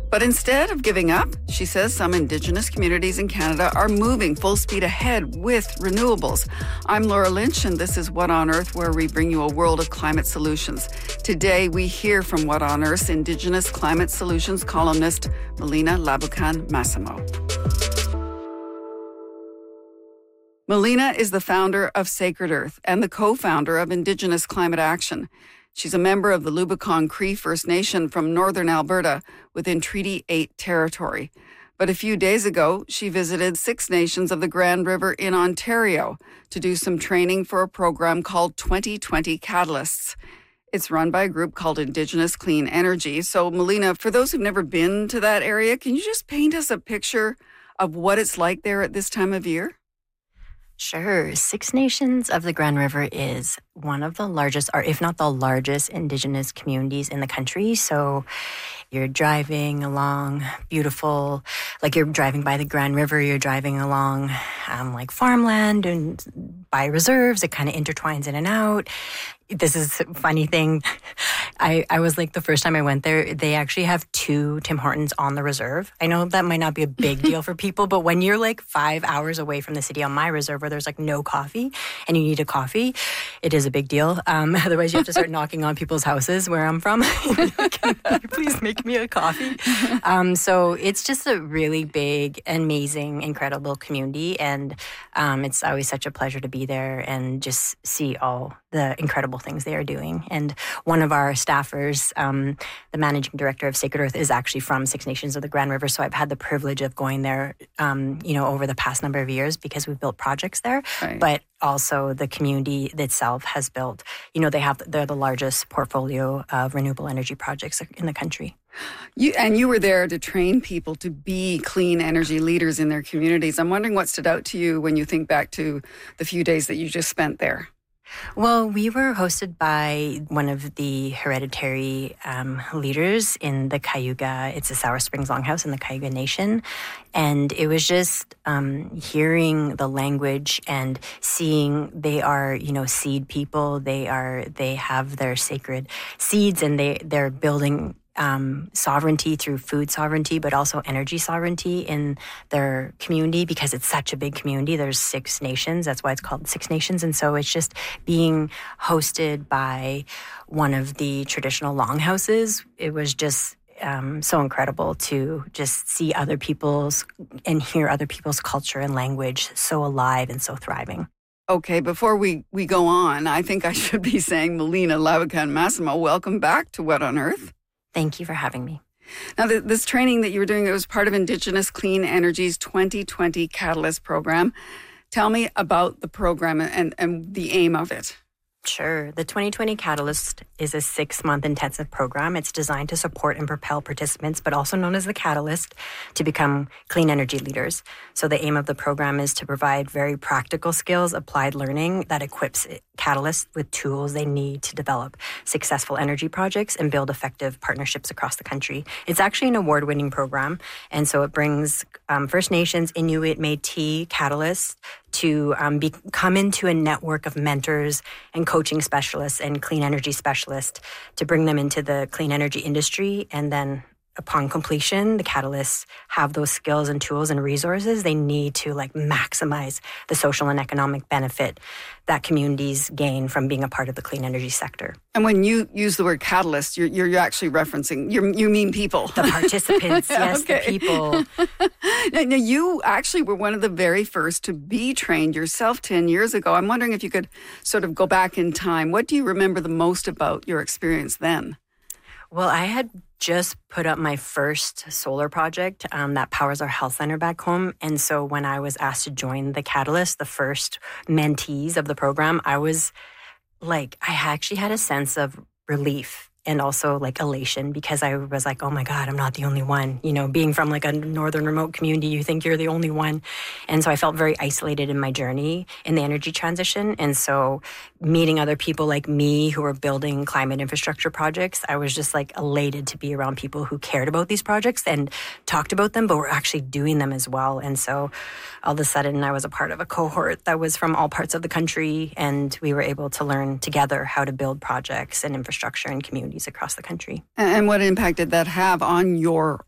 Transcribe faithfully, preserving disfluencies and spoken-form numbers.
But instead of giving up, she says some Indigenous communities in Canada are moving full speed ahead with renewables. I'm Laura Lynch, and this is What on Earth, where we bring you a world of climate solutions. Today, we hear from What on Earth's Indigenous Climate Solutions columnist, Melina Labucan-Massimo. Melina is the founder of Sacred Earth and the co-founder of Indigenous Climate Action. She's a member of the Lubicon Cree First Nation from northern Alberta within Treaty eight territory. But a few days ago, she visited Six Nations of the Grand River in Ontario to do some training for a program called twenty twenty Catalysts. It's run by a group called Indigenous Clean Energy. So, Melina, for those who've never been to that area, can you just paint us a picture of what it's like there at this time of year? Sure. Six Nations of the Grand River is one of the largest, or if not the largest, Indigenous communities in the country. So you're driving along beautiful, like you're driving by the Grand River, you're driving along um, like farmland and by reserves. It kind of intertwines in and out. This is a funny thing. I, I was like, the first time I went there, they actually have two Tim Hortons on the reserve. I know that might not be a big deal for people, but when you're like five hours away from the city on my reserve where there's like no coffee and you need a coffee, it is a big deal. Um, otherwise, you have to start knocking on people's houses where I'm from. Can you please make me a coffee? Um, so it's just a really big, amazing, incredible community. And um, it's always such a pleasure to be there and just see all the incredible things they are doing. And one of our staffers, um, the managing director of Sacred Earth, is actually from Six Nations of the Grand River. So I've had the privilege of going there, um, you know, over the past number of years because we've built projects there. Right. But also the community itself has built, you know, they have, they're the largest portfolio of renewable energy projects in the country. You, and you were there to train people to be clean energy leaders in their communities. I'm wondering what stood out to you when you think back to the few days that you just spent there. Well, we were hosted by one of the hereditary um, leaders in the Cayuga. It's a Sour Springs Longhouse in the Cayuga Nation. And it was just um, hearing the language and seeing they are, you know, seed people. They are, they have their sacred seeds and they, they're building Um, sovereignty through food sovereignty, but also energy sovereignty in their community because it's such a big community. There's six nations. That's why it's called Six Nations. And so it's just being hosted by one of the traditional longhouses. It was just um, so incredible to just see other people's and hear other people's culture and language so alive and so thriving. Okay, before we, we go on, I think I should be saying, Melina Labucan-Massimo, welcome back to What on Earth. Thank you for having me. Now, th- this training that you were doing, it was part of Indigenous Clean Energy's twenty twenty Catalyst program. Tell me about the program and, and the aim of it. Sure. The twenty twenty Catalyst is a six-month intensive program. It's designed to support and propel participants, but also known as the Catalyst, to become clean energy leaders. So the aim of the program is to provide very practical skills, applied learning that equips Catalysts with tools they need to develop successful energy projects and build effective partnerships across the country. It's actually an award-winning program, and so it brings um, First Nations, Inuit, Métis Catalysts to um, be, come into a network of mentors and coaching specialists and clean energy specialists to bring them into the clean energy industry. And then upon completion, the Catalysts have those skills and tools and resources they need to like maximize the social and economic benefit that communities gain from being a part of the clean energy sector. And when you use the word catalyst, you're, you're actually referencing, you're, you mean people. The participants, yes, okay. The people. now, now, you actually were one of the very first to be trained yourself ten years ago. I'm wondering if you could sort of go back in time. What do you remember the most about your experience then? Well, I had just put up my first solar project um, that powers our health center back home. And so when I was asked to join the Catalyst, the first mentees of the program, I was like, I actually had a sense of relief and also like elation because I was like, oh my God, I'm not the only one. You know, being from like a northern remote community, you think you're the only one. And so I felt very isolated in my journey in the energy transition. And so meeting other people like me who were building climate infrastructure projects, I was just like elated to be around people who cared about these projects and talked about them, but were actually doing them as well. And so all of a sudden I was a part of a cohort that was from all parts of the country, and we were able to learn together how to build projects and infrastructure in communities across the country. And what impact did that have on your